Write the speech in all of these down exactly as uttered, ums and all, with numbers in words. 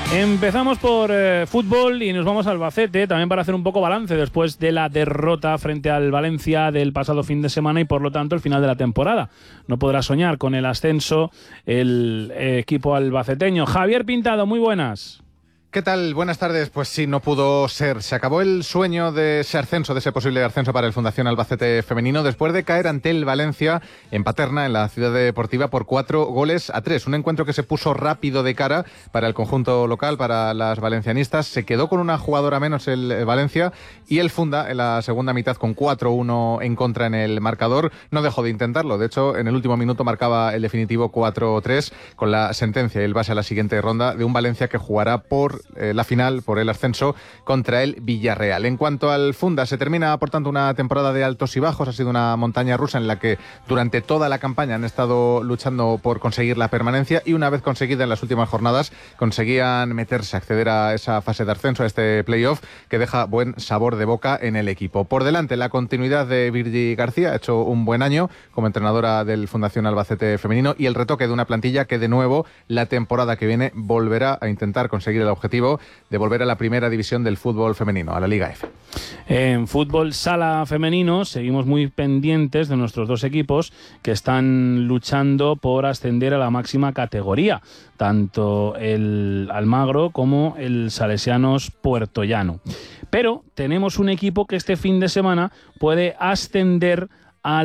Empezamos por eh, fútbol y nos vamos al Albacete, también para hacer un poco balance después de la derrota frente al Valencia del pasado fin de semana y por lo tanto el final de la temporada. No podrá soñar con el ascenso el eh, equipo albaceteño. Javier Pintado, muy buenas. ¿Qué tal? Buenas tardes. Pues sí, no pudo ser. Se acabó el sueño de ese ascenso, de ese posible ascenso para el Fundación Albacete Femenino, después de caer ante el Valencia en Paterna, en la ciudad deportiva, por cuatro goles a tres. Un encuentro que se puso rápido de cara para el conjunto local, para las valencianistas. Se quedó con una jugadora menos el Valencia y el Funda en la segunda mitad con cuatro uno en contra en el marcador. No dejó de intentarlo. De hecho, en el último minuto marcaba el definitivo cuatro tres con la sentencia y el pase a la siguiente ronda de un Valencia que jugará por Eh, la final, por el ascenso contra el Villarreal. En cuanto al Funda, se termina por tanto una temporada de altos y bajos. Ha sido una montaña rusa en la que durante toda la campaña han estado luchando por conseguir la permanencia y una vez conseguida en las últimas jornadas conseguían meterse, acceder a esa fase de ascenso, a este playoff que deja buen sabor de boca en el equipo. Por delante, la continuidad de Virgi García, ha hecho un buen año como entrenadora del Fundación Albacete Femenino y el retoque de una plantilla que de nuevo la temporada que viene volverá a intentar conseguir el objetivo de volver a la primera división del fútbol femenino, a la Liga F. En fútbol sala femenino seguimos muy pendientes de nuestros dos equipos que están luchando por ascender a la máxima categoría, tanto el Almagro como el Salesianos Puertollano. Pero tenemos un equipo que este fin de semana puede ascender a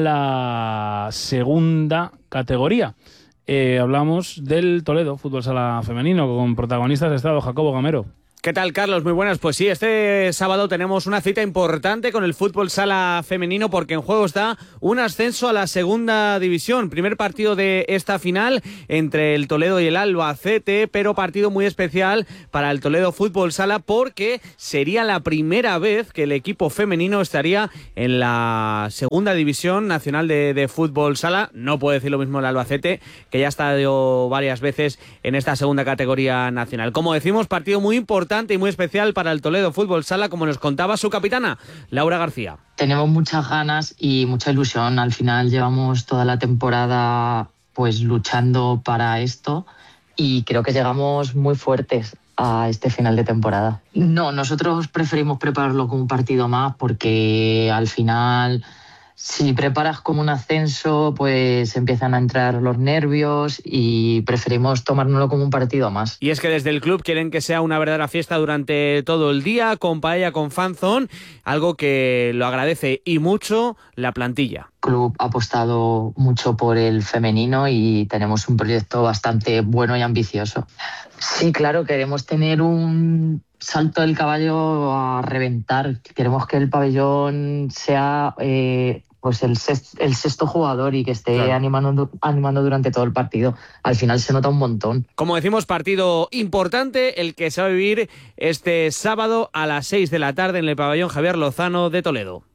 la segunda categoría. Eh, hablamos del Toledo Fútbol Sala Femenino, con protagonistas de estado. Jacobo Gamero. ¿Qué tal, Carlos? Muy buenas. Pues sí, este sábado tenemos una cita importante con el fútbol sala femenino porque en juego está un ascenso a la segunda división. Primer partido de esta final entre el Toledo y el Albacete, pero partido muy especial para el Toledo Fútbol Sala porque sería la primera vez que el equipo femenino estaría en la segunda división nacional de, de fútbol sala. No puede decir lo mismo el Albacete, que ya ha estado varias veces en esta segunda categoría nacional. Como decimos, partido muy importante y muy especial para el Toledo Fútbol Sala, como nos contaba su capitana, Laura García. Tenemos muchas ganas y mucha ilusión. Al final llevamos toda la temporada pues luchando para esto y creo que llegamos muy fuertes a este final de temporada. No, nosotros preferimos prepararlo como un partido más porque al final, si preparas como un ascenso, pues empiezan a entrar los nervios y preferimos tomárnoslo como un partido más. Y es que desde el club quieren que sea una verdadera fiesta durante todo el día, con paella, con fanzón, algo que lo agradece y mucho la plantilla. El club ha apostado mucho por el femenino y tenemos un proyecto bastante bueno y ambicioso. Sí, claro, queremos tener un salto del caballo a reventar. Queremos que el pabellón sea eh, pues el, sexto, el sexto jugador y que esté claro. animando, animando durante todo el partido. Al final se nota un montón. Como decimos, partido importante el que se va a vivir este sábado a las seis de la tarde en el pabellón Javier Lozano de Toledo.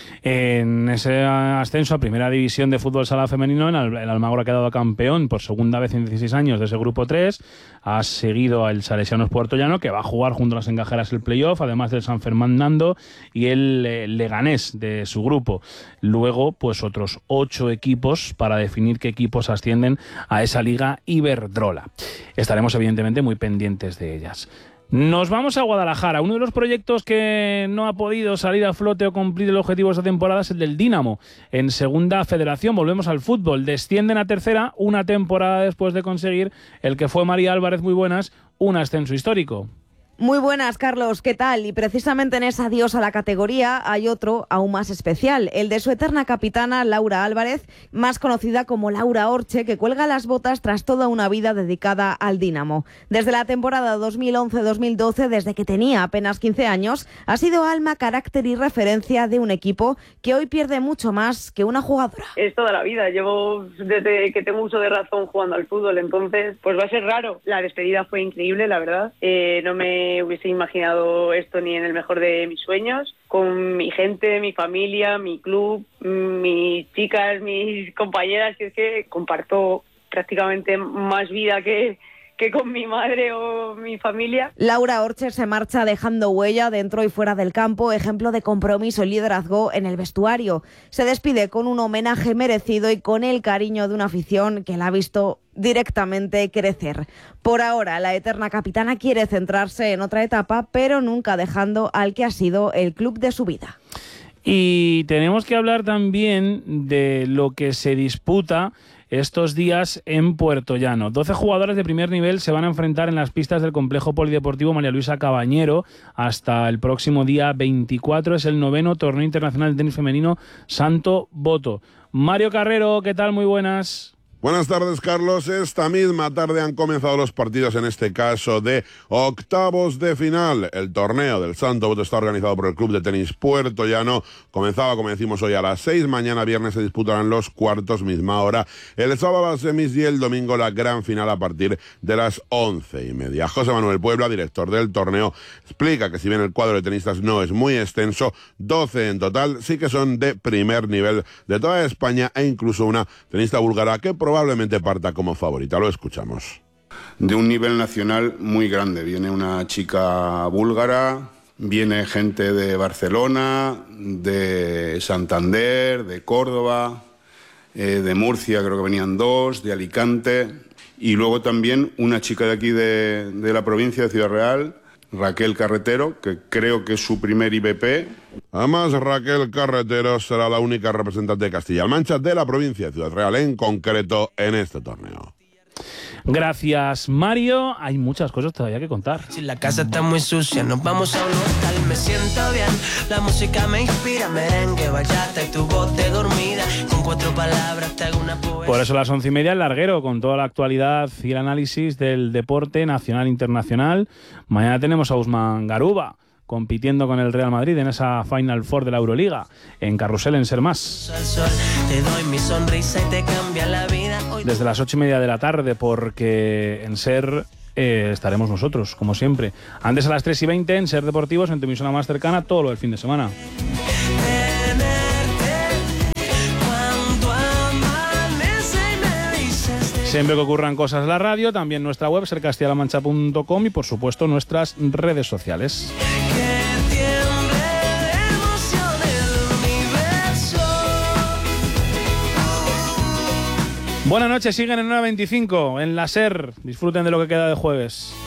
En ese ascenso a primera división de fútbol sala femenino, el Almagro ha quedado campeón por segunda vez en dieciséis años de ese grupo tres. Ha seguido al Salesianos Puertollano, que va a jugar junto a las encajeras el playoff, además del San Fernando y el eh, Leganés de su grupo. Luego, pues otros ocho equipos para definir qué equipos ascienden a esa Liga Iberdrola. Estaremos evidentemente muy pendientes de ellas. Nos vamos a Guadalajara. Uno de los proyectos que no ha podido salir a flote o cumplir el objetivo esta temporada es el del Dinamo. En segunda federación, volvemos al fútbol. Descienden a tercera una temporada después de conseguir el que fue María Álvarez, muy buenas, un ascenso histórico. Muy buenas, Carlos, ¿qué tal? Y precisamente en ese adiós a la categoría hay otro aún más especial, el de su eterna capitana Laura Álvarez, más conocida como Laura Orche, que cuelga las botas tras toda una vida dedicada al Dinamo. Desde la temporada dos mil once dos mil doce, desde que tenía apenas quince años, ha sido alma, carácter y referencia de un equipo que hoy pierde mucho más que una jugadora. Es toda la vida, llevo desde que tengo uso de razón jugando al fútbol, entonces pues va a ser raro. La despedida fue increíble, la verdad, eh, no me hubiese imaginado esto ni en el mejor de mis sueños, con mi gente, mi familia, mi club, mis chicas, mis compañeras, que es que comparto prácticamente más vida que, que con mi madre o mi familia. Laura Orche se marcha dejando huella dentro y fuera del campo, ejemplo de compromiso y liderazgo en el vestuario. Se despide con un homenaje merecido y con el cariño de una afición que la ha visto directamente crecer. Por ahora, la eterna capitana quiere centrarse en otra etapa, pero nunca dejando al que ha sido el club de su vida. Y tenemos que hablar también de lo que se disputa estos días en Puerto Llano. doce jugadores de primer nivel se van a enfrentar en las pistas del complejo polideportivo María Luisa Cabañero hasta el próximo día veinticuatro. Es el noveno torneo internacional de tenis femenino Santo Boto. Mario Carrero, ¿qué tal? Muy buenas. Buenas tardes, Carlos. Esta misma tarde han comenzado los partidos, en este caso de octavos de final. El torneo del Santo Boto está organizado por el Club de Tenis Puerto Llano. Comenzaba, como decimos, hoy a las seis. Mañana viernes se disputarán los cuartos, misma hora. El sábado las semis y el domingo la gran final a partir de las once y media. José Manuel Puebla, director del torneo, explica que si bien el cuadro de tenistas no es muy extenso, doce en total, sí que son de primer nivel de toda España e incluso una tenista búlgara que probablemente parta como favorita. Lo escuchamos. De un nivel nacional muy grande. Viene una chica búlgara, viene gente de Barcelona, de Santander, de Córdoba, eh, de Murcia, creo que venían dos, de Alicante, y luego también una chica de aquí de, de la provincia de Ciudad Real, Raquel Carretero, que creo que es su primer I B P. Además, Raquel Carretero será la única representante de Castilla-La Mancha de la provincia de Ciudad Real en concreto en este torneo. Gracias, Mario. Hay muchas cosas todavía que contar. Si la casa está muy sucia, nos vamos a un hotel, me siento bien. La música me inspira, merengue, bachata y tu voz de dormida. Con cuatro palabras te hago una poesía. Por eso a las once y media el larguero, con toda la actualidad y el análisis del deporte nacional e internacional. Mañana tenemos a Usman Garuba compitiendo con el Real Madrid en esa Final Four de la Euroliga, en Carrusel, en Ser Más. Desde las ocho y media de la tarde, porque en Ser eh, estaremos nosotros, como siempre. Antes a las tres y veinte en Ser Deportivos, en tu emisora más cercana, todo lo del fin de semana. Siempre que ocurran cosas en la radio, también nuestra web, ser castilla la mancha punto com, y por supuesto nuestras redes sociales. Buenas noches, siguen en nueve veinticinco en la Ser. Disfruten de lo que queda de jueves.